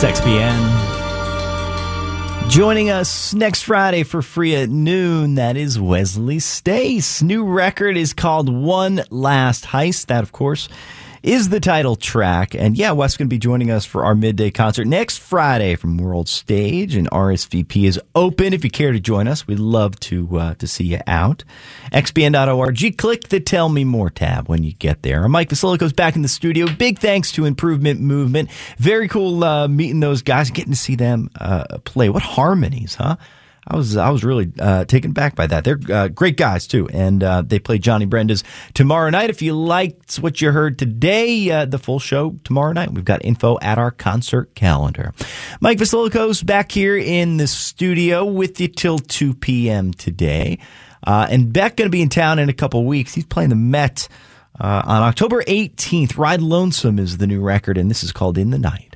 XBN. Joining us next Friday for free at noon, that is Wesley Stace. New record is called One Last Heist. That, of course, is the title track. And yeah, Wes going to be joining us for our midday concert next Friday from World Stage, and RSVP is open if you care to join us. We'd love to see you out. XBN.org. Click the Tell Me More tab when you get there. Mike Vasilico's back in the studio. Big thanks to Improvement Movement. Very cool meeting those guys, getting to see them play. What harmonies, huh? I was really taken back by that. They're great guys, too, and they play Johnny Brenda's tomorrow night. If you liked what you heard today, the full show tomorrow night. We've got info at our concert calendar. Mike Vasilico's back here in the studio with you till 2 p.m. today. And Beck going to be in town in a couple weeks. He's playing the Met on October 18th. Ride Lonesome is the new record, and this is called In the Night.